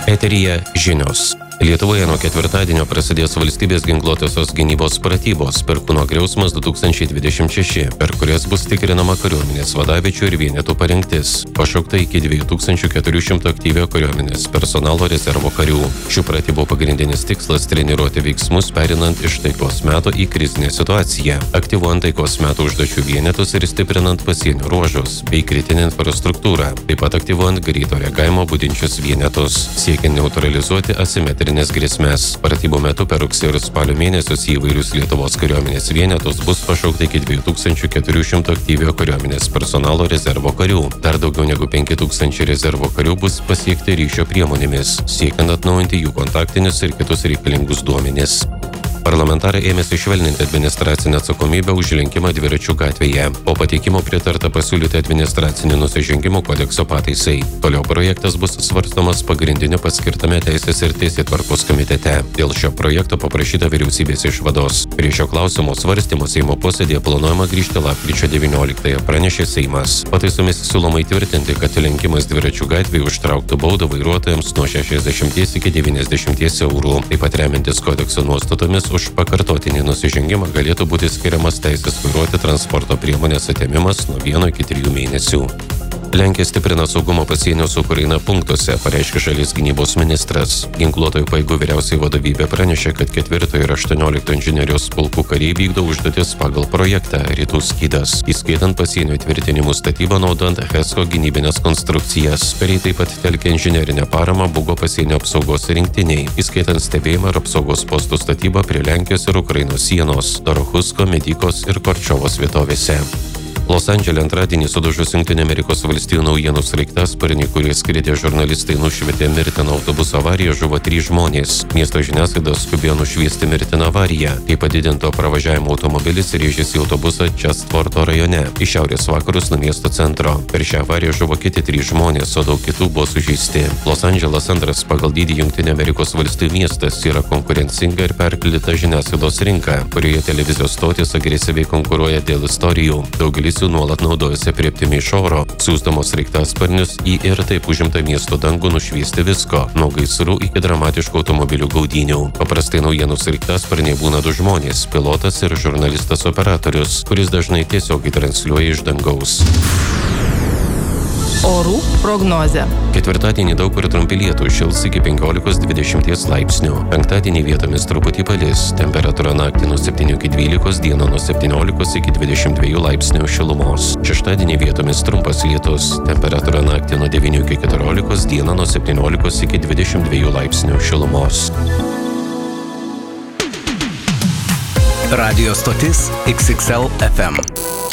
Eteryje žinios. Lietuvoje nuo ketvirtadienio prasidės valstybės ginkluotosios gynybos pratybos Perkūno griausmas 2026, per kurias bus tikrinama kariuomenės vadaviečių ir vienetų parengtis. Pašaukta iki 2400 aktyvio kariuomenės personalo rezervo karių. Šių pratybų pagrindinis tikslas – treniruoti veiksmus perinant iš taikos meto į krizinę situaciją, aktyvuojant taikos metų užduočių vienetus ir stiprinant pasienio ruožus bei kritinę infrastruktūrą, taip pat aktyvuojant greito reagavimo budinčius vienetus, siekiant neutralizuoti asimetrinės grėsmės. Pratybų metu per rugsėjo ir spalio mėnesius į įvairius Lietuvos kariuomenės vienetus bus pašaukta iki 2400 aktyvio kariuomenės personalo rezervo karių. Dar daugiau negu 5000 rezervo karių bus pasiekti ryšio priemonėmis, siekiant atnaujinti jų kontaktinius ir kitus reikalingus duomenis. Parlamentarai ėmėsi švelninti administracinę atsakomybę už lenkimą dviračių gatvėje. Po pateikimo pritarta pasiūlyti administracinių nusižengimų kodekso pataisai. Toliau projektas bus svarstomas pagrindiniu paskirtame Teisės ir Teisėtvarkos komitete. Dėl šio projekto paprašyta vyriausybės išvados. Prie šio klausimo svarstymo Seimo posėdėje planuojama grįžti lapkričio 19-ąją, pranešė Seimas. Pataisomis siūloma įtvirtinti, kad lenkimas dviračių gatvėje užtrauktų baudą vairuotojams nuo 60 iki 90 eurų. Taip pat remiantis kodekso nuostatomis už pakartotinį nusižengimą galėtų būti skiriamas teisės vairuoti transporto priemonės atėmimas nuo 1 iki 3 mėnesių. Lenkija stiprina saugumo pasienio su Ukraina punktuose, pareiškė šalies gynybos ministras. Ginkluotojų pajėgų vyriausioji vadovybė pranešė, kad 4 ir 18 inžinerijos pulkų kariai vykdo užduotis pagal projektą Rytų skydas, įskaitant pasienio tvirtinimų statybą naudojant HESCO gynybinės konstrukcijas. Kariai taip pat telkia inžinerinę paramą Bugo pasienio apsaugos rinktiniai, įskaitant stebėjimą ir apsaugos postų statybą prie Lenkijos ir Ukrainos sienos, Dorohusko, Medykos ir Korčiovos vietovėse. Los Andžele antradienį sudužus Jungtinių Amerikos valstijų naujienų sraigtasparnį, kurie skridė žurnalistai, nušvietė mirtiną autobuso avariją, žuvo 3 žmonės. Miesto žiniasklaida skubėjo nušviesti mirtiną avariją, kai padidinto pravažiavimo automobilis rėžėsi į autobusą Čestforto rajone, į šiaurės vakarus nuo miesto centro. Per šią avariją žuvo kiti 3 žmonės, o daug kitų buvo sužeisti. Los Andželas antras pagal dydį Jungtinių Amerikos valstijų miestas, yra konkurencinga ir perpildyta žiniasklaidos rinka, kurioje televizijos stotys agresyviai konkuruoja dėl istorijų. Daugelis jų nuolat naudojasi aprėptimi iš oro, siųsdamos sraigtasparnius į ir taip užimtą miesto dangų nušviesti visko, nuo gaisrų iki dramatiškų automobilių gaudynių. Paprastai naujienų sraigtasparniai būna 2 žmonės, pilotas ir žurnalistas operatorius, kuris dažnai tiesiogiai transliuoja iš dangaus. Orų prognozė. Ketvirtadienį daug kur trumpi lietūs, šils iki 15-20 laipsnių. Penktadienį vietomis truputį palis, temperatūra naktį nuo 7 iki 12, dieną nuo 17 iki 22 laipsnių šilumos. Šeštadienį vietomis trumpas lietus, temperatūra naktį nuo 9 iki 14, dieną nuo 17 iki 22 laipsnių šilumos. Radio stotis XXL FM.